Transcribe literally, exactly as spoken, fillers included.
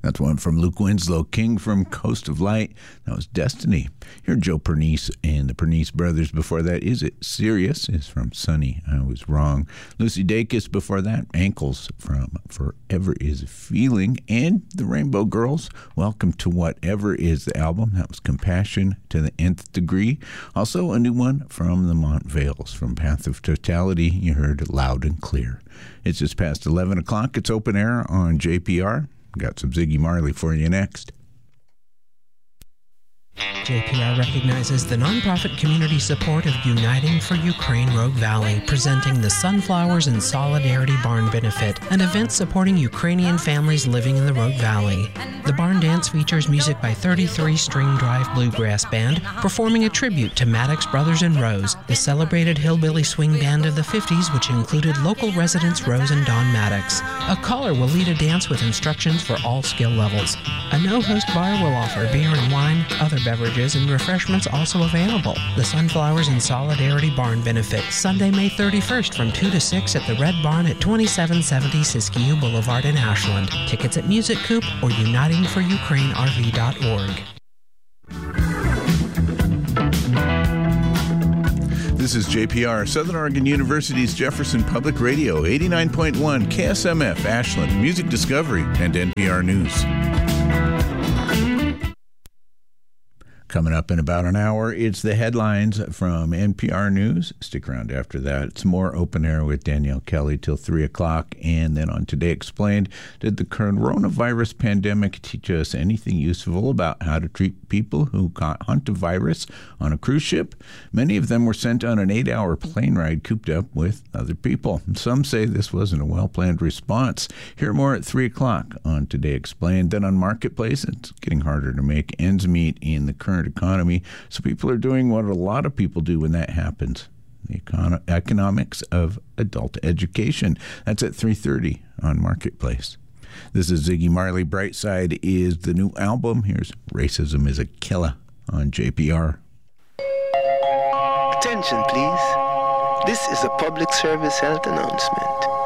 That's one from Luke Winslow, King from Coast of Light. That was Destiny. Here, Joe Pernice and the Pernice Brothers. Before that, Is It Serious? Is from Sunny. I was wrong. Lucy Dacus before that, Ankles from Forever Is a Feeling. And the Rainbow Girls, Welcome to Whatever Is the album. That was Compassion to the Nth Degree. Also, a new one from the Montvales. From Path of Totality, you heard Loud and Clear. It's just past eleven o'clock. It's open air on J P R. Got some Ziggy Marley for you next. J P R recognizes the nonprofit community support of Uniting for Ukraine Rogue Valley, presenting the Sunflowers in Solidarity Barn Benefit, an event supporting Ukrainian families living in the Rogue Valley. The barn dance features music by thirty-three String Drive Bluegrass Band, performing a tribute to Maddox Brothers and Rose, the celebrated hillbilly swing band of the fifties, which included local residents Rose and Don Maddox. A caller will lead a dance with instructions for all skill levels. A no-host bar will offer beer and wine, other beverages, and refreshments also available. The Sunflowers in Solidarity Barn Benefit, Sunday, May thirty-first from two to six at the Red Barn at twenty-seven seventy Siskiyou Boulevard in Ashland. Tickets at Music Coop or uniting for ukraine r v dot org. This is J P R, Southern Oregon University's Jefferson Public Radio, eighty-nine point one K S M F, Ashland, Music Discovery, and N P R News. Coming up in about an hour, it's the headlines from N P R News. Stick around after that. It's more Open Air with Danielle Kelly till three o'clock. And then on Today Explained, did the coronavirus pandemic teach us anything useful about how to treat people who got hantavirus on a cruise ship? Many of them were sent on an eight-hour plane ride cooped up with other people. Some say this wasn't a well-planned response. Hear more at three o'clock on Today Explained. Then on Marketplace, it's getting harder to make ends meet in the current economy, so people are doing what a lot of people do when that happens: the econ- economics of adult education. That's at three thirty on Marketplace. This is Ziggy Marley. Brightside is the new album. Here's Racism is a Killer on J P R. Attention, please. This is a public service health announcement.